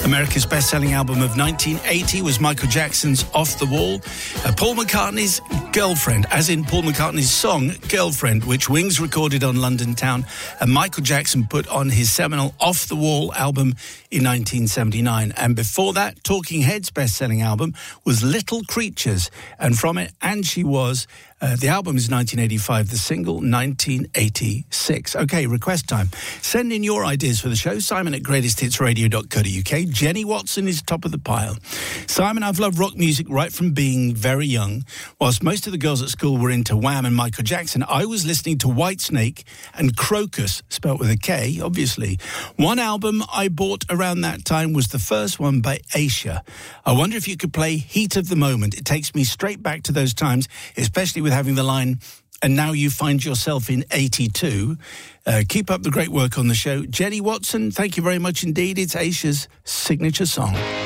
America's best-selling album of 1980 was Michael Jackson's Off the Wall. Paul McCartney's Girlfriend, as in Paul McCartney's song Girlfriend, which Wings recorded on London Town and Michael Jackson put on his seminal Off the Wall album in 1979. And before that, Talking Heads' best-selling album was Little Creatures, and from it, And She Was. The album is 1985, the single 1986. Okay, request time. Send in your ideas for the show. Simon at greatesthitsradio.co.uk. Jenny Watson is top of the pile. Simon, I've loved rock music right from being very young. Whilst most of the girls at school were into Wham and Michael Jackson, I was listening to Whitesnake and Crocus, spelt with a K, obviously. One album I bought around that time was the first one by Asia. I wonder if you could play Heat of the Moment. It takes me straight back to those times, especially with having the line, and now you find yourself in 82. Keep up the great work on the show. Jenny Watson, thank you very much indeed. It's Aisha's signature song.